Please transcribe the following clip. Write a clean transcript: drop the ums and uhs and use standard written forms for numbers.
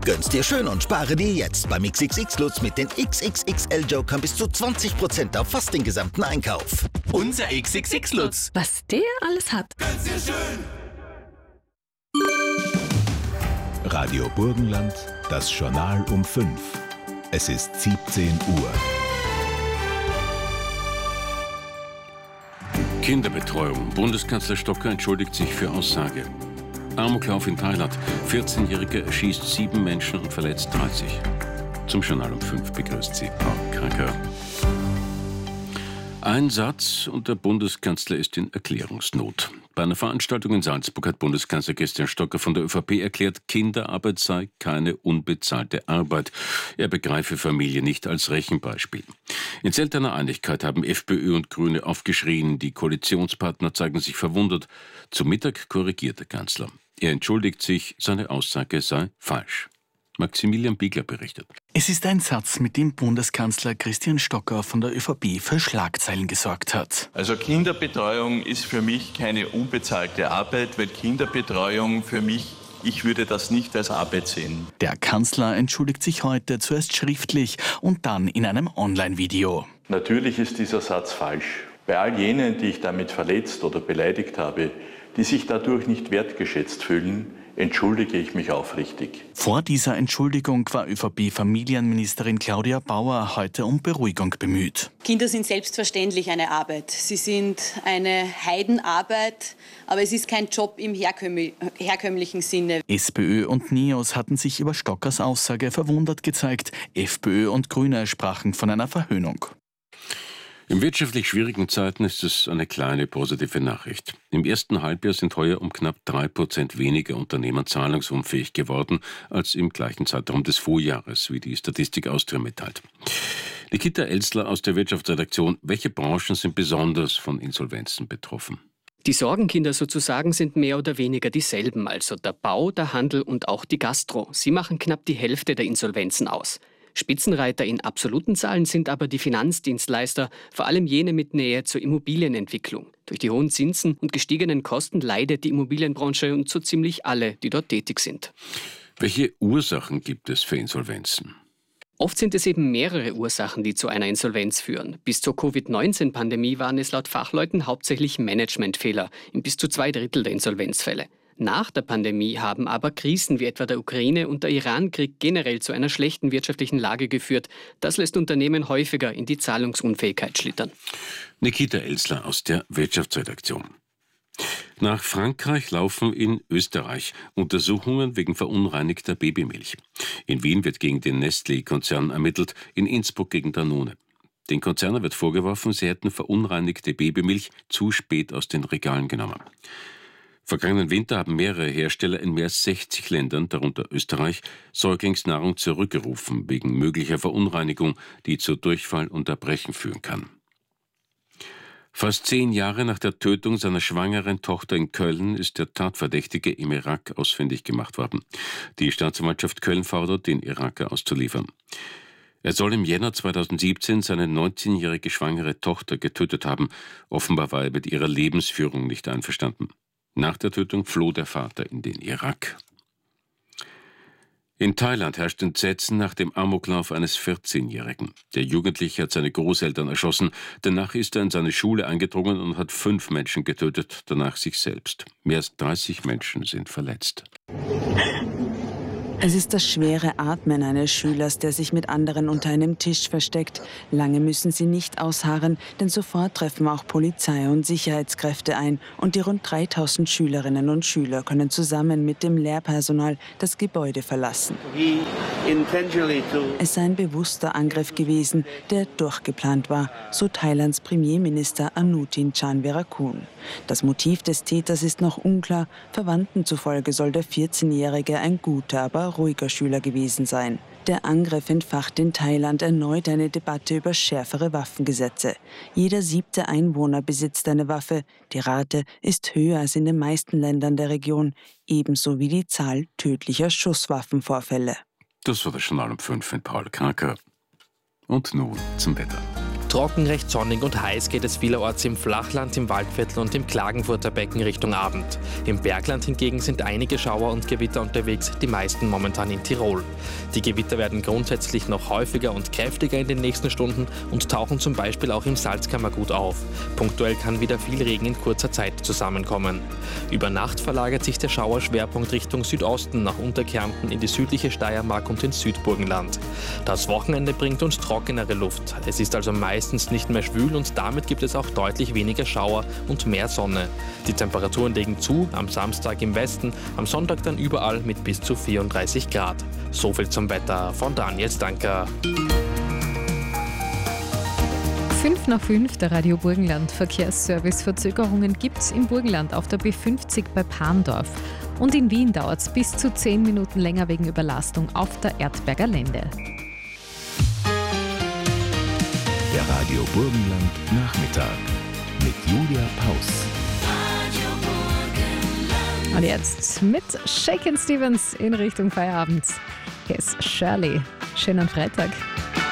Gönn's dir schön und spare dir jetzt beim XXX Lutz mit den XXXL Jokern bis zu 20% auf fast den gesamten Einkauf. Unser XXX Lutz. Was der alles hat. Gönn's dir schön. Radio Burgenland, das Journal um 5. Es ist 17 Uhr. Kinderbetreuung. Bundeskanzler Stocker entschuldigt sich für Aussage. Amoklauf in Thailand. 14-Jähriger erschießt 7 Menschen und verletzt 30. Zum Journal um 5 begrüßt Sie Paul Kranker. Ein Satz und der Bundeskanzler ist in Erklärungsnot. Bei einer Veranstaltung in Salzburg hat Bundeskanzler Christian Stocker von der ÖVP erklärt, Kinderarbeit sei keine unbezahlte Arbeit. Er begreife Familie nicht als Rechenbeispiel. In seltener Einigkeit haben FPÖ und Grüne aufgeschrien. Die Koalitionspartner zeigen sich verwundert. Zum Mittag korrigiert der Kanzler. Er entschuldigt sich, seine Aussage sei falsch. Maximilian Biegler berichtet. Es ist ein Satz, mit dem Bundeskanzler Christian Stocker von der ÖVP für Schlagzeilen gesorgt hat. Also Kinderbetreuung ist für mich keine unbezahlte Arbeit, weil Kinderbetreuung für mich, ich würde das nicht als Arbeit sehen. Der Kanzler entschuldigt sich heute zuerst schriftlich und dann in einem Online-Video. Natürlich ist dieser Satz falsch. Bei all jenen, die ich damit verletzt oder beleidigt habe, die sich dadurch nicht wertgeschätzt fühlen, entschuldige ich mich aufrichtig. Vor dieser Entschuldigung war ÖVP-Familienministerin Claudia Bauer heute um Beruhigung bemüht. Kinder sind selbstverständlich eine Arbeit. Sie sind eine Heidenarbeit, aber es ist kein Job im herkömmlichen Sinne. SPÖ und NEOS hatten sich über Stockers Aussage verwundert gezeigt. FPÖ und Grüne sprachen von einer Verhöhnung. In wirtschaftlich schwierigen Zeiten ist es eine kleine positive Nachricht. Im ersten Halbjahr sind heuer um knapp 3% weniger Unternehmen zahlungsunfähig geworden als im gleichen Zeitraum des Vorjahres, wie die Statistik Austria mitteilt. Nikita Elstler aus der Wirtschaftsredaktion. Welche Branchen sind besonders von Insolvenzen betroffen? Die Sorgenkinder sozusagen sind mehr oder weniger dieselben, also der Bau, der Handel und auch die Gastro. Sie machen knapp die Hälfte der Insolvenzen aus. Spitzenreiter in absoluten Zahlen sind aber die Finanzdienstleister, vor allem jene mit Nähe zur Immobilienentwicklung. Durch die hohen Zinsen und gestiegenen Kosten leidet die Immobilienbranche und so ziemlich alle, die dort tätig sind. Welche Ursachen gibt es für Insolvenzen? Oft sind es eben mehrere Ursachen, die zu einer Insolvenz führen. Bis zur Covid-19-Pandemie waren es laut Fachleuten hauptsächlich Managementfehler in bis zu 2/3 der Insolvenzfälle. Nach der Pandemie haben aber Krisen wie etwa der Ukraine- und der Iran-Krieg generell zu einer schlechten wirtschaftlichen Lage geführt. Das lässt Unternehmen häufiger in die Zahlungsunfähigkeit schlittern. Nikita Elstler aus der Wirtschaftsredaktion. Nach Frankreich laufen in Österreich Untersuchungen wegen verunreinigter Babymilch. In Wien wird gegen den Nestlé-Konzern ermittelt, in Innsbruck gegen Danone. Den Konzernen wird vorgeworfen, sie hätten verunreinigte Babymilch zu spät aus den Regalen genommen. Vergangenen Winter haben mehrere Hersteller in mehr als 60 Ländern, darunter Österreich, Säuglingsnahrung zurückgerufen wegen möglicher Verunreinigung, die zu Durchfall und Erbrechen führen kann. Fast 10 Jahre nach der Tötung seiner schwangeren Tochter in Köln ist der Tatverdächtige im Irak ausfindig gemacht worden. Die Staatsanwaltschaft Köln fordert, den Iraker auszuliefern. Er soll im Jänner 2017 seine 19-jährige schwangere Tochter getötet haben. Offenbar war er mit ihrer Lebensführung nicht einverstanden. Nach der Tötung floh der Vater in den Irak. In Thailand herrscht Entsetzen nach dem Amoklauf eines 14-Jährigen. Der Jugendliche hat seine Großeltern erschossen. Danach ist er in seine Schule eingedrungen und hat 5 Menschen getötet, danach sich selbst. Mehr als 30 Menschen sind verletzt. Es ist das schwere Atmen eines Schülers, der sich mit anderen unter einem Tisch versteckt. Lange müssen sie nicht ausharren, denn sofort treffen auch Polizei und Sicherheitskräfte ein. Und die rund 3000 Schülerinnen und Schüler können zusammen mit dem Lehrpersonal das Gebäude verlassen. Es sei ein bewusster Angriff gewesen, der durchgeplant war, so Thailands Premierminister Anutin Chanvirakul. Das Motiv des Täters ist noch unklar. Verwandten zufolge soll der 14-Jährige ein guter, aber ruhiger Schüler gewesen sein. Der Angriff entfacht in Thailand erneut eine Debatte über schärfere Waffengesetze. Jeder 7. Einwohner besitzt eine Waffe. Die Rate ist höher als in den meisten Ländern der Region, ebenso wie die Zahl tödlicher Schusswaffenvorfälle. Das war das Journal um 5 mit Paul Kranker. Und nun zum Wetter. Trocken, recht sonnig und heiß geht es vielerorts im Flachland, im Waldviertel und im Klagenfurter Becken Richtung Abend. Im Bergland hingegen sind einige Schauer und Gewitter unterwegs, die meisten momentan in Tirol. Die Gewitter werden grundsätzlich noch häufiger und kräftiger in den nächsten Stunden und tauchen zum Beispiel auch im Salzkammergut auf. Punktuell kann wieder viel Regen in kurzer Zeit zusammenkommen. Über Nacht verlagert sich der Schauerschwerpunkt Richtung Südosten nach Unterkärnten in die südliche Steiermark und ins Südburgenland. Das Wochenende bringt uns trockenere Luft. Es ist also meistens nicht mehr schwül und damit gibt es auch deutlich weniger Schauer und mehr Sonne. Die Temperaturen legen zu, am Samstag im Westen, am Sonntag dann überall mit bis zu 34 Grad. So viel zum Wetter von Daniel Stanker. 5 nach 5, der Radio Burgenland Verkehrsservice. Verzögerungen gibt es im Burgenland auf der B50 bei Parndorf. Und in Wien dauert es bis zu 10 Minuten länger wegen Überlastung auf der Erdberger Lände. Der Radio Burgenland Nachmittag mit Julia Paus. Und jetzt mit Shakin' Stevens in Richtung Feierabend. Hier ist Shirley. Schönen Freitag.